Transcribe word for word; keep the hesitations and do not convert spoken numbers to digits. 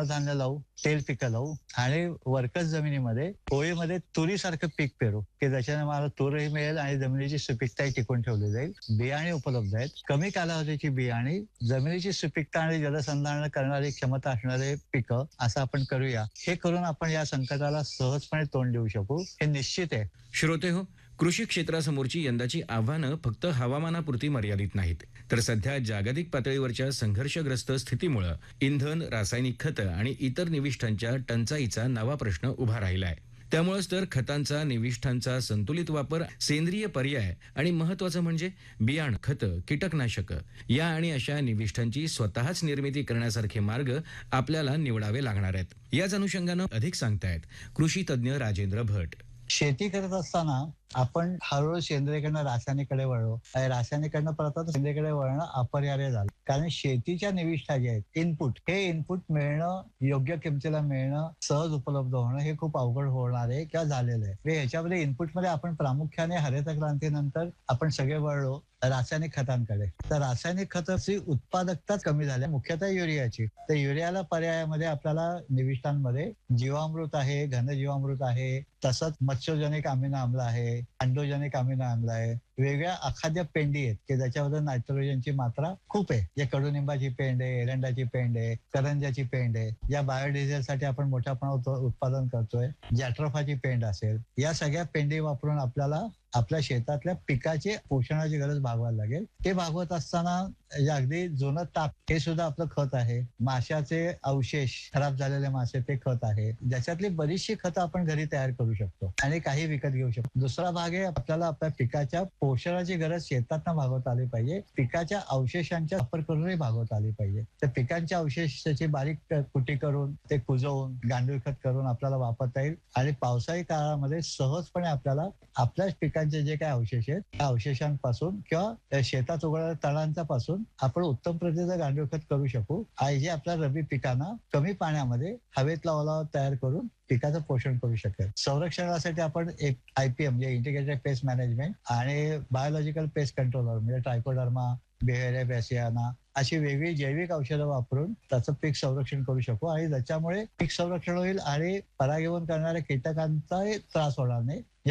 कडधान्य लावू, तेल पिकं लावू आणि वरकस जमिनीमध्ये होळीमध्ये तुरीसारखं पीक पेरू की ज्याच्याने मला तूरही मिळेल आणि जमिनीची सुपीकताही टिकून ठेवली जाईल. बियाणे उपलब्ध आहेत. कमी कालावधीची बियाणे, जमिनीची सुपीकता आणि जलसंधारण करणारी क्षमता असणारे पिकं असं आपण करूया. हे करून आपण या संकटाला सहजपणे तोंड देऊ शकू हे निश्चित आहे. श्रोते हो, कृषी क्षेत्रासमोरची यंदाची आव्हानं फक्त हवामानापुरती मर्यादित नाहीत, तर सध्या जागतिक पातळीवरच्या संघर्षग्रस्त स्थितीमुळे इंधन, रासायनिक खतं आणि इतर निविष्ठांच्या टंचाईचा नवा प्रश्न उभा राहिलाय. त्यामुळेच तर खतांचा, निविष्ठांचा संतुलित वापर, सेंद्रिय पर्याय आणि महत्वाचं म्हणजे बियाणं, खतं, कीटकनाशकं या आणि अशा निविष्ठांची स्वतःच निर्मिती करण्यासारखे मार्ग आपल्याला निवडावे लागणार आहेत. याच अनुषंगानं अधिक सांगतायत कृषी तज्ज्ञ राजेंद्र भट. शेती करत असताना आपण हळूहळू सेंद्रियकडनं रासायनिककडे वळलो आणि रासायनिककडनं परत आता सेंद्रियकडे वळणं अपरिहार्य झालं. कारण शेतीच्या निविष्ठा ज्या आहेत, इनपुट, हे इनपुट मिळणं, योग्य किमतीला मिळणं, सहज उपलब्ध होणं हे खूप अवघड होणार आहे किंवा झालेलं आहे. ह्याच्यामध्ये इनपुटमध्ये आपण प्रामुख्याने हरित क्रांतीनंतर आपण सगळे वळलो रासायनिक खतांकडे. तर रासायनिक खताची उत्पादकता कमी झाली, मुख्यतः युरियाची. तर युरियाला पर्यायामध्ये आपल्याला निविष्ठांमध्ये जीवामृत आहे, घनजीवामृत आहे, तसंच मत्स्यजनिक अमिनो आम्ल आहे, अंडोजनिक अमिनो आम्ल आहे, वेगळ्या अखाद्य पेंडी आहेत की ज्याच्यामध्ये नायट्रोजनची मात्रा खूप आहे. जे कडुनिंबाची पेंड आहे, एरंडाची पेंड आहे, करंजाची पेंड आहे. या बायोडिझेलसाठी आपण मोठ्या प्रमाणात उत्पादन करतोय. जॅट्रोफाची पेंड असेल, या सगळ्या पेंडी वापरून आपल्याला आपल्या शेतातल्या पिकाची पोषणाची गरज भागवायला लागेल. ते भागवत असताना अगदी जुनं ताक हे सुद्धा आपलं खत आहे. माशाचे अवशेष, खराब झालेले मासे ते खत आहे. ज्याच्यातली बरीचशी खतं आपण घरी तयार करू शकतो आणि काही विकत घेऊ शकतो. दुसरा भाग आहे आपल्याला आपल्या पिकाच्या पोषणाची गरज शेतातनं भागवता आली पाहिजे. पिकाच्या अवशेषांचा वापर करूनही भागवता आली पाहिजे. तर पिकांच्या अवशेषाची बारीक कुटी करून ते कुजवून गांडूळ खत करून आपल्याला वापरता येईल आणि पावसाळी काळामध्ये सहजपणे आपल्याला आपल्याच पिकांचे जे काही अवशेष आहेत त्या अवशेषांपासून किंवा शेतात उगवलेल्या तळांचा पासून आपण उत्तम प्रतीचं गांडूळ खत करू शकू आणि जे आपल्या रब्बी पिकांना कमी पाण्यामध्ये हवेतला ओलावा तयार करून पिकाचं पोषण करू शकेल. संरक्षणासाठी आपण एक आयपीएम म्हणजे इंटिग्रेटेड पेस्ट मॅनेजमेंट आणि बायोलॉजिकल पेस्ट कंट्रोलर म्हणजे ट्रायकोडर्मा, बेहेरिया बॅसियाना अशी वेगळी जैविक औषधं वापरून त्याचं पीक संरक्षण करू शकू आणि ज्याच्यामुळे पीक संरक्षण होईल आणि परागीभवन करणाऱ्या कीटकांचाही त्रास होणार नाही.